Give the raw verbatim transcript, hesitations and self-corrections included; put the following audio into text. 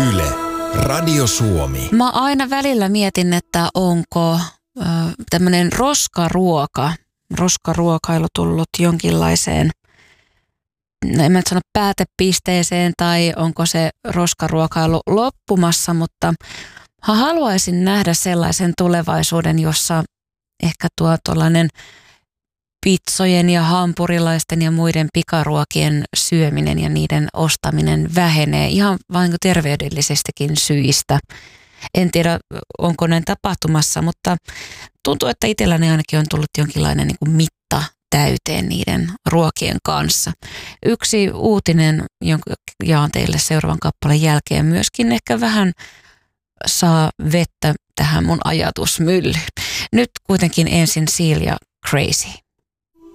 Yle, Radio Suomi. Mä aina välillä mietin, että onko äh, tämmöinen roskaruoka, roskaruokailu tullut jonkinlaiseen, no en mä nyt sano päätepisteeseen, tai onko se roskaruokailu loppumassa, mutta haluaisin nähdä sellaisen tulevaisuuden, jossa ehkä tuo tuollainen pitsojen ja hampurilaisten ja muiden pikaruokien syöminen ja niiden ostaminen vähenee ihan vain terveydellisestikin syistä. En tiedä, onko näin tapahtumassa, mutta tuntuu, että itselläni ainakin on tullut jonkinlainen niin kuin mitta täyteen niiden ruokien kanssa. Yksi uutinen, jonka jaan teille seuraavan kappaleen jälkeen, myöskin ehkä vähän saa vettä tähän mun ajatusmyllyyn. Nyt kuitenkin ensin Seal ja Crazy.